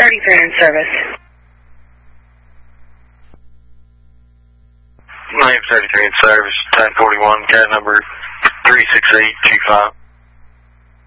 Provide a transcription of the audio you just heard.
33 in service. 933 in service, 1041, cat number 36825.